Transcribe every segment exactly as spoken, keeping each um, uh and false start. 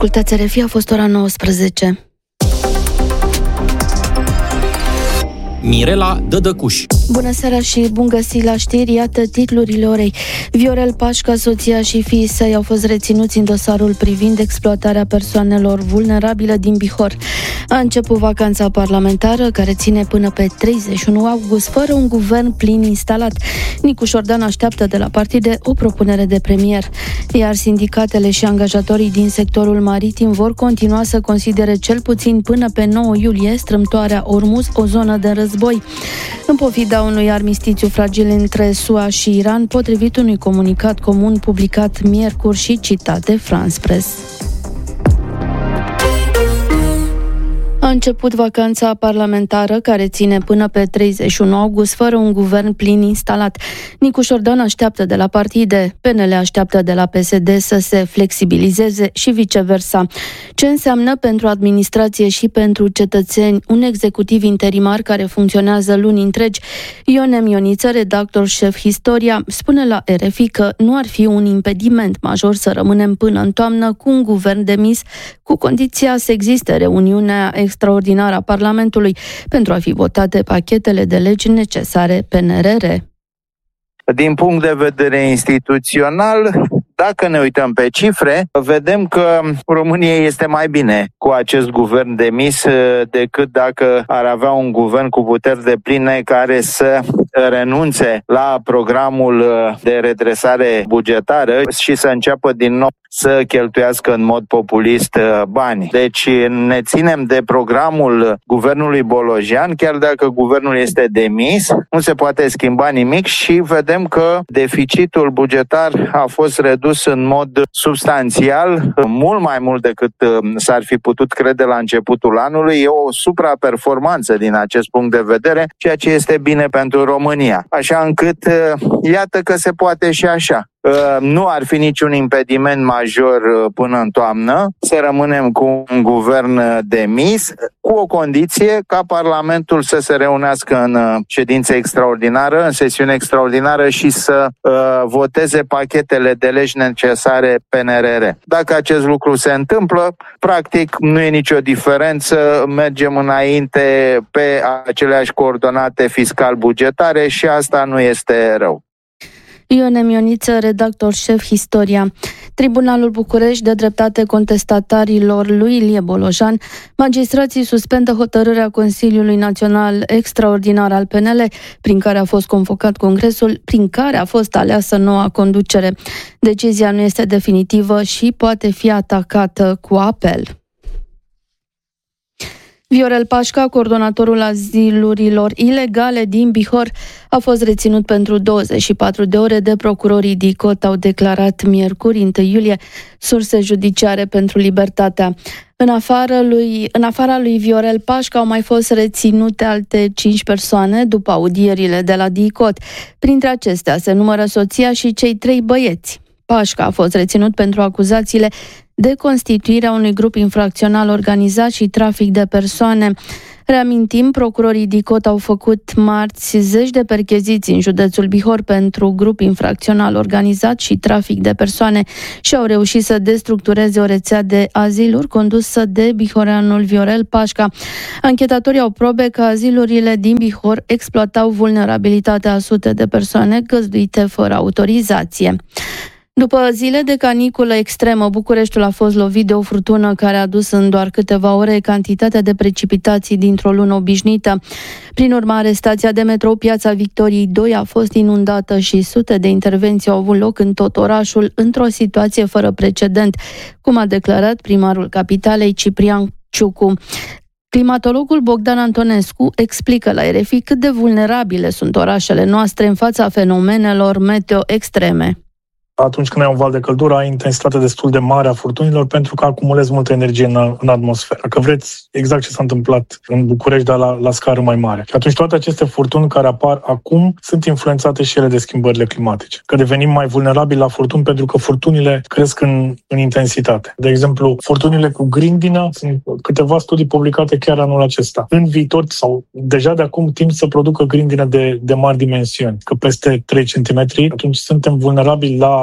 Ascultați R F I, a fost ora nouăsprezece. Mirela Dădăcuș. Bună seara și bun găsit la știri, iată titlurile orei. Viorel Pașca, soția și fiii săi au fost reținuți în dosarul privind exploatarea persoanelor vulnerabile din Bihor. A început vacanța parlamentară, care ține până pe treizeci și unu august, fără un guvern plin instalat. Nicu Șordan așteaptă de la partide o propunere de premier, iar sindicatele și angajatorii din sectorul maritim vor continua să considere cel puțin până pe nouă iulie strâmtoarea Ormuz o zonă de război. În pofida unui armistițiu fragil între S U A și Iran, potrivit unui comunicat comun publicat miercuri și citat de France Press. A început vacanța parlamentară, care ține până pe treizeci și unu august, fără un guvern plin instalat. Nicu Șordan așteaptă de la partide, P N L așteaptă de la P S D să se flexibilizeze și viceversa. Ce înseamnă pentru administrație și pentru cetățeni un executiv interimar care funcționează luni întregi? Ionem Ioniță, redactor șef Historia, spune la R F I că nu ar fi un impediment major să rămânem până în toamnă cu un guvern demis, cu condiția să existe reuniunea extraordinară a Parlamentului pentru a fi votate pachetele de legi necesare P N R R. Din punct de vedere instituțional, dacă ne uităm pe cifre, vedem că României este mai bine cu acest guvern demis decât dacă ar avea un guvern cu puteri depline care să renunțe la programul de redresare bugetară și să înceapă din nou să cheltuiască în mod populist bani. Deci ne ținem de programul guvernului Bolojan, chiar dacă guvernul este demis, nu se poate schimba nimic și vedem că deficitul bugetar a fost redus în mod substanțial, mult mai mult decât s-ar fi putut crede la începutul anului. E o supraperformanță din acest punct de vedere, ceea ce este bine pentru România. Așa încât, iată că se poate și așa. Nu ar fi niciun impediment major până în toamnă să rămânem cu un guvern demis, cu o condiție ca Parlamentul să se reunească în ședință extraordinară, în sesiune extraordinară și să uh, voteze pachetele de legi necesare P N R R. Dacă acest lucru se întâmplă, practic nu e nicio diferență, mergem înainte pe aceleași coordonate fiscal-bugetare și asta nu este rău. Ionem Ioniță, redactor șef Historia. Tribunalul București dă dreptate contestatarilor lui Ilie Bolojan. Magistrații suspendă hotărârea Consiliului Național Extraordinar al P N L, prin care a fost convocat congresul, prin care a fost aleasă noua conducere. Decizia nu este definitivă și poate fi atacată cu apel. Viorel Pașca, coordonatorul azilurilor ilegale din Bihor, a fost reținut pentru douăzeci și patru de ore de procurorii D I C O T, au declarat miercuri, întâi iulie, surse judiciare pentru Libertatea. În afară lui, în afara lui Viorel Pașca au mai fost reținute alte cinci persoane după audierile de la D I C O T. Printre acestea se numără soția și cei trei băieți. Pașca a fost reținut pentru acuzațiile de constituirea unui grup infracțional organizat și trafic de persoane. Reamintim, procurorii D I C O T au făcut marți zeci de percheziții în județul Bihor pentru grup infracțional organizat și trafic de persoane și au reușit să destructureze o rețea de aziluri condusă de bihoreanul Viorel Pașca. Anchetatorii au probe că azilurile din Bihor exploatau vulnerabilitatea a sute de persoane găzduite fără autorizație. După zile de caniculă extremă, Bucureștiul a fost lovit de o furtună care a dus în doar câteva ore cantitatea de precipitații dintr-o lună obișnuită. Prin urmare, stația de metrou Piața Victoriei doi a fost inundată și sute de intervenții au avut loc în tot orașul, într-o situație fără precedent, cum a declarat primarul capitalei Ciprian Ciucu. Climatologul Bogdan Antonescu explică la R F I cât de vulnerabile sunt orașele noastre în fața fenomenelor meteo extreme. Atunci când ai un val de căldură, ai intensitate destul de mare a furtunilor pentru că acumulezi multă energie în, în atmosferă. Dacă vreți, exact ce s-a întâmplat în București, dar la, la scară mai mare. Și atunci toate aceste furtuni care apar acum sunt influențate și ele de schimbările climatice. Că devenim mai vulnerabili la furtuni pentru că furtunile cresc în, în intensitate. De exemplu, furtunile cu grindină, sunt câteva studii publicate chiar anul acesta. În viitor, sau deja de acum, timp să producă grindină de, de mari dimensiuni, că peste trei centimetri, atunci suntem vulnerabili la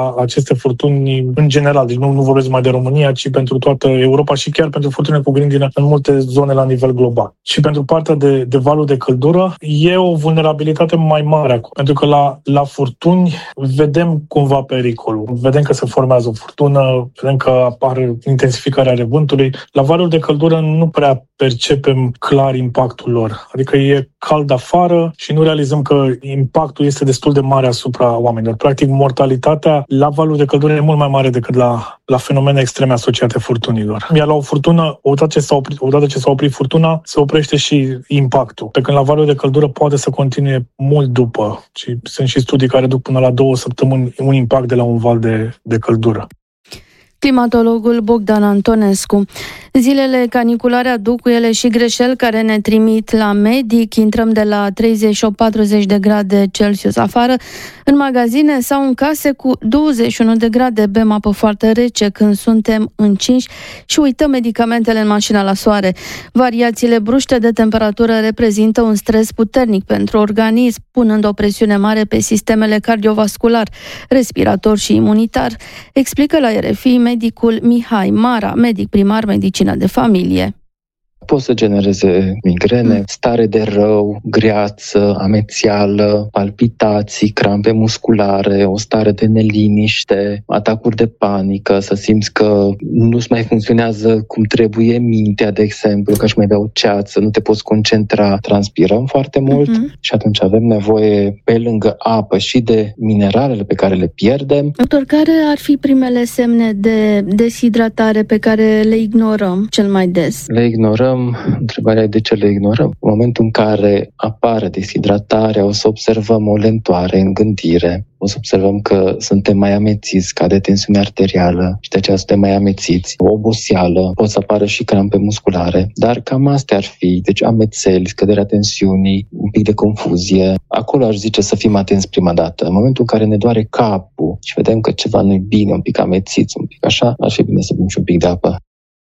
la aceste furtuni în general. Deci nu, nu vorbesc mai de România, ci pentru toată Europa și chiar pentru furtunile cu grindină în multe zone la nivel global. Și pentru partea de, de valuri de căldură e o vulnerabilitate mai mare acum. Pentru că la, la furtuni vedem cumva pericolul. Vedem că se formează o furtună, vedem că apare intensificarea revântului. La valuri de căldură nu prea percepem clar impactul lor. Adică e cald afară și nu realizăm că impactul este destul de mare asupra oamenilor. Practic, mortalitatea la valuri de căldură e mult mai mare decât la, la fenomene extreme asociate furtunilor. Iar la o furtună, odată ce s-a oprit, odată ce s-a oprit furtuna, se oprește și impactul. Pe când la valuri de căldură poate să continue mult după. Și sunt și studii care duc până la două săptămâni un impact de la un val de, de căldură. Climatologul Bogdan Antonescu. Zilele caniculare aduc cu ele și greșeli care ne trimit la medic. Intrăm de la treizeci și opt patruzeci de grade Celsius afară, în magazine sau în case cu douăzeci și unu de grade. Bem apă foarte rece când suntem încinși și uităm medicamentele în mașina la soare. Variațiile bruște de temperatură reprezintă un stres puternic pentru organism, punând o presiune mare pe sistemele cardiovascular, respirator și imunitar, explică la R F I medicul Mihai Mara, medic primar medicină de familie. Pot să genereze migrene, stare de rău, greață, amețeală, palpitații, crampe musculare, o stare de neliniște, atacuri de panică, să simți că nu-ți mai funcționează cum trebuie mintea, de exemplu, că își mai bea o ceață, nu te poți concentra, transpirăm foarte mult uh-huh. și atunci avem nevoie, pe lângă apă, și de mineralele pe care le pierdem. Doctor, care ar fi primele semne de deshidratare pe care le ignorăm cel mai des? Le ignorăm. Întrebarea e de ce le ignorăm. În momentul în care apare deshidratarea, o să observăm o lentoare în gândire, o să observăm că suntem mai amețiți, scade tensiunea arterială și de aceea suntem mai amețiți, o oboseală, pot să apară și crampe musculare, dar cam astea ar fi. Deci amețeli, scăderea tensiunii, un pic de confuzie. Acolo aș zice să fim atenți prima dată. În momentul în care ne doare capul și vedem că ceva nu-i bine, un pic amețiți, un pic așa, ar fi bine să bem și un pic de apă.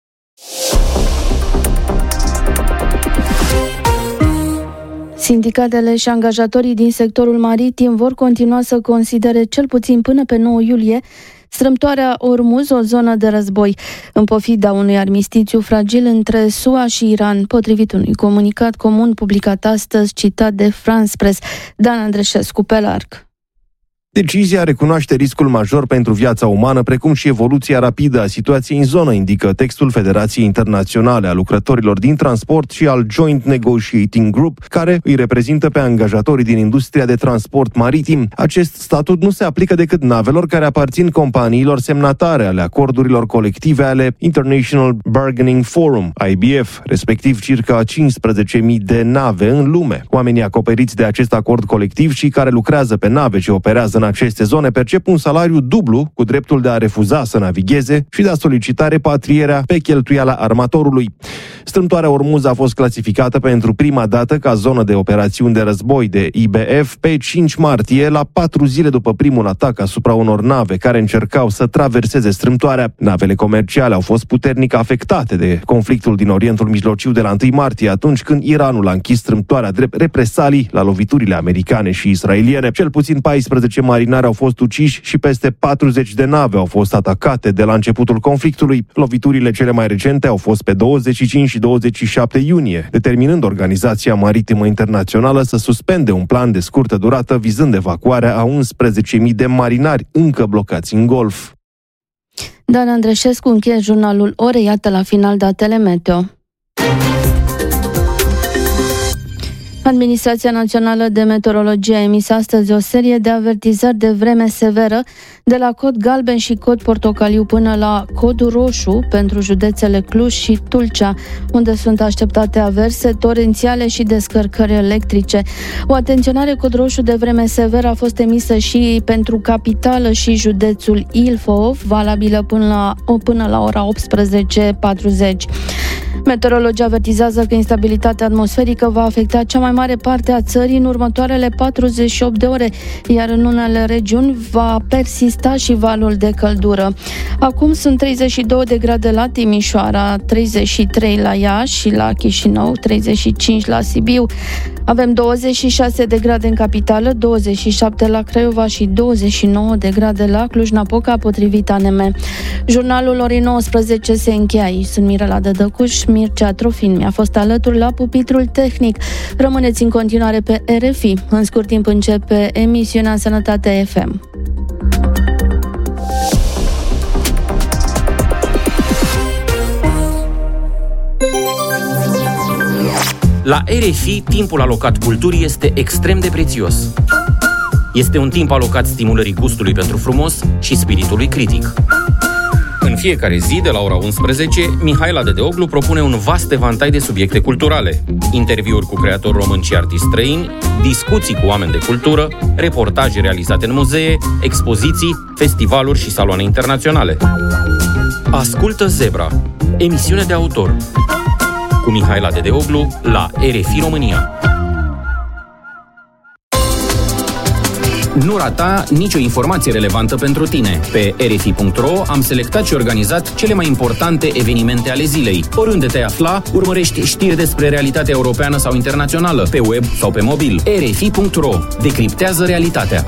Sindicatele și angajatorii din sectorul maritim vor continua să considere cel puțin până pe nouă iulie strâmtoarea Ormuz o zonă de război, în pofida unui armistițiu fragil între S U A și Iran, potrivit unui comunicat comun publicat astăzi, citat de France Press. Dan Andreșescu pe larg. Decizia recunoaște riscul major pentru viața umană, precum și evoluția rapidă a situației în zonă, indică textul Federației Internaționale a Lucrătorilor din Transport și al Joint Negotiating Group, care îi reprezintă pe angajatorii din industria de transport maritim. Acest statut nu se aplică decât navelor care aparțin companiilor semnatare ale acordurilor colective ale International Bargaining Forum, I B F, respectiv circa cincisprezece mii de nave în lume. Oamenii acoperiți de acest acord colectiv și care lucrează pe nave ce operează în aceste zone percep un salariu dublu, cu dreptul de a refuza să navigheze și de a solicita repatrierea pe cheltuiala armatorului. Strâmtoarea Ormuz a fost clasificată pentru prima dată ca zonă de operațiuni de război de I B F pe cinci martie, la patru zile după primul atac asupra unor nave care încercau să traverseze strâmtoarea. Navele comerciale au fost puternic afectate de conflictul din Orientul Mijlociu de la întâi martie, atunci când Iranul a închis strâmtoarea drept represalii la loviturile americane și israeliene. Cel puțin paisprezece marinari au fost uciși și peste patruzeci de nave au fost atacate de la începutul conflictului. Loviturile cele mai recente au fost pe douăzeci și cinci și douăzeci și șapte iunie, determinând Organizația Maritimă Internațională să suspende un plan de scurtă durată vizând evacuarea a unsprezece mii de marinari încă blocați în Golf. Dan Andreșescu încheie jurnalul Orei, iată la final datele meteo. Administrația Națională de Meteorologie a emis astăzi o serie de avertizări de vreme severă, de la cod galben și cod portocaliu până la cod roșu pentru județele Cluj și Tulcea, unde sunt așteptate averse torențiale și descărcări electrice. O atenționare cod roșu de vreme severă a fost emisă și pentru capitală și județul Ilfov, valabilă până la, până la ora optsprezece patruzeci. Meteorologii avertizează că instabilitatea atmosferică va afecta cea mai mare parte a țării în următoarele patruzeci și opt de ore, iar în unele regiuni va persista și valul de căldură. Acum sunt treizeci și două de grade la Timișoara, treizeci și trei la Iași și la Chișinău, treizeci și cinci la Sibiu. Avem douăzeci și șase de grade în capitală, douăzeci și șapte la Craiova și douăzeci și nouă de grade la Cluj-Napoca, potrivit A N M. Jurnalul orei nouăsprezece se încheie aici. Sunt Mirela Dădăcuș, Mircea Trofin mi-a fost alături la pupitrul tehnic. Rămâneți în continuare pe R F I. În scurt timp începe emisiunea Sănătate F M. La R F I, timpul alocat culturii este extrem de prețios. Este un timp alocat stimulării gustului pentru frumos și spiritului critic. În fiecare zi, de la ora unsprezece, Mihaela Dedeoglu propune un vast evantai de subiecte culturale. Interviuri cu creatori români și artiști străini, discuții cu oameni de cultură, reportaje realizate în muzee, expoziții, festivaluri și saloane internaționale. Ascultă Zebra, emisiune de autor, cu Mihaela Dedeoglu la R F I România. Nu rata nicio informație relevantă pentru tine. Pe r f i punct r o am selectat și organizat cele mai importante evenimente ale zilei. Oriunde te afla, urmărești știri despre realitatea europeană sau internațională, pe web sau pe mobil. r f i punct r o. Decriptează realitatea.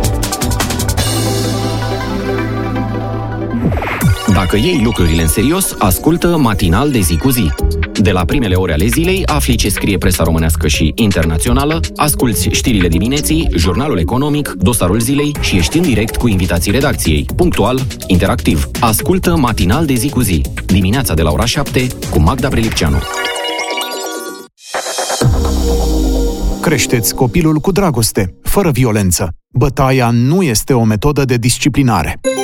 Dacă iei lucrurile în serios, ascultă Matinal de zi cu zi. De la primele ore ale zilei afli ce scrie presa românească și internațională, asculți știrile dimineții, jurnalul economic, dosarul zilei și ești în direct cu invitații redacției. Punctual, interactiv. Ascultă Matinal de zi cu zi. Dimineața de la ora șapte cu Magda Prelipceanu. Creșteți copilul cu dragoste, fără violență. Bătaia nu este o metodă de disciplinare.